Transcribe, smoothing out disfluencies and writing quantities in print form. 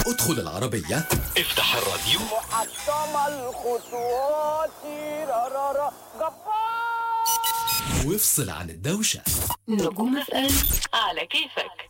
ادخل العربية، افتح الراديو، محطم الخطوات رارارا جبار، وافصل عن الدوشة. نجوم FM على كيفك.